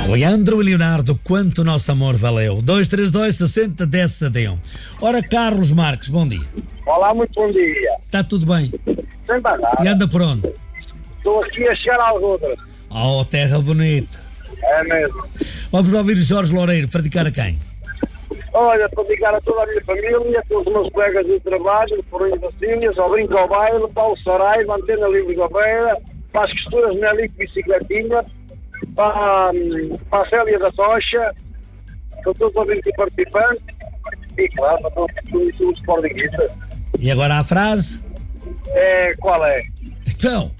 Leandro e Leonardo, quanto o nosso amor valeu. 232-60-10-71. Ora, Carlos Marques, bom dia. Olá, muito bom dia. Está tudo bem? Sem nada. E anda por onde? Estou aqui a chegar às outras. Oh, terra bonita. É mesmo. Vamos ouvir o Jorge Loureiro, para dedicar a quem? Olha, para dedicar a toda a minha família, todos os meus colegas de trabalho, por aí vacinhas, ao Brinco ao Baile, para o Saraiva, Antena Livre da Beira, para as costuras Nelico Bicicletinha, para a Célia da Tocha, para todos os ouvintes participantes e, claro, para todos os sportinguistas. E agora a frase? Qual é? Então,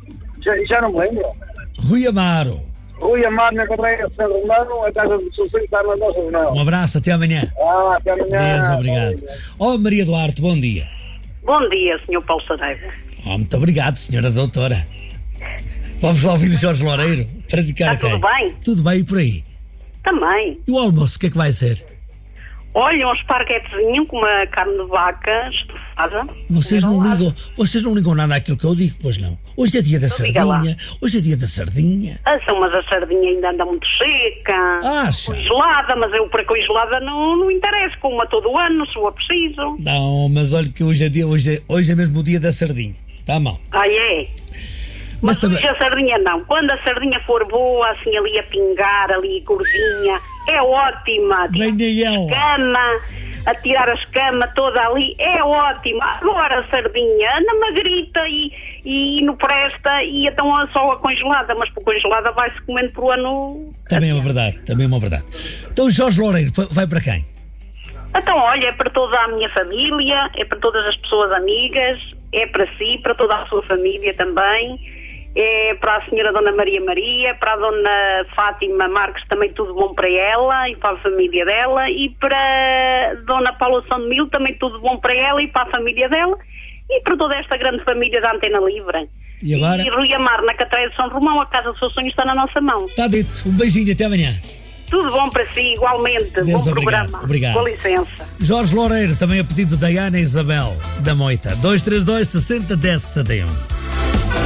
já não me lembro. Rui Amaro. Rui Amaro, me encontrei a São Romano, a casa de Sossego está na nossa não. Um abraço, até amanhã. Até amanhã. Deus, obrigado. Oh, Maria Duarte, bom dia. Bom dia, Sr. Paulo Saraiva. Oh, muito obrigado, senhora doutora. Vamos lá ouvir o Jorge Loureiro, para dedicar a quem? Tudo bem? Tudo bem, e por aí? Também. E o almoço, o que é que vai ser? Olha, um esparguetezinho com uma carne de vaca estufada. Vocês não ligam nada àquilo que eu digo, pois não? Hoje é dia da sardinha. Hoje é dia da sardinha. Mas a sardinha ainda anda muito seca. Acha? Congelada, mas eu para congelada não interessa, como a todo ano, se for preciso. Não, mas olha que hoje é mesmo o dia da sardinha. Está mal. É? Mas também... a sardinha não. Quando a sardinha for boa, assim ali a pingar, ali gordinha, é ótima. Venha ela. Escama, a tirar a escama toda ali, é ótima. Agora a sardinha anda magrita e não presta, e então só a congelada, mas por congelada vai-se comendo por ano. Também é uma verdade. Então Jorge Loureiro, vai para quem? Então, olha, é para toda a minha família, é para todas as pessoas amigas, é para si, para toda a sua família também. É para a senhora Dona Maria, para a Dona Fátima Marques, também tudo bom para ela e para a família dela, e para a Dona Paula São de Mil, também tudo bom para ela e para a família dela, e para toda esta grande família da Antena Livre. E agora? E Rui Amaro, na Catraia de São Romão, a casa do seu sonho está na nossa mão. Está dito, um beijinho, até amanhã. Tudo bom para si, igualmente. Deus, bom obrigado, programa. obrigado. Com licença. Jorge Loureiro, também a pedido da Ana Isabel da Moita. 232-60-10-71.